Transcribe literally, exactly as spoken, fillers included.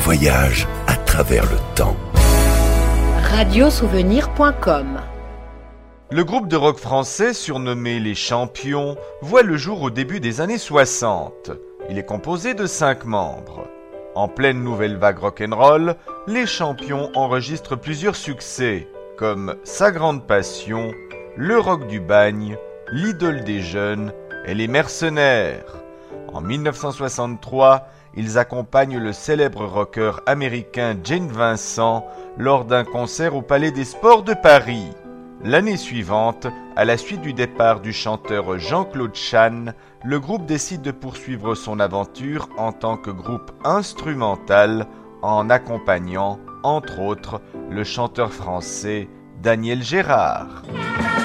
voyage à travers le temps. radiosouvenir point com. Le groupe de rock français surnommé Les Champions voit le jour au début des années soixante. Il est composé de cinq membres. En pleine nouvelle vague rock'n'roll, Les Champions enregistrent plusieurs succès, comme Sa grande passion, Le rock du bagne, L'idole des jeunes et Les mercenaires. En dix-neuf cent soixante-trois, ils accompagnent le célèbre rocker américain Gene Vincent lors d'un concert au Palais des Sports de Paris. L'année suivante, à la suite du départ du chanteur Jean-Claude Chan, le groupe décide de poursuivre son aventure en tant que groupe instrumental en accompagnant, entre autres, le chanteur français Daniel Gérard.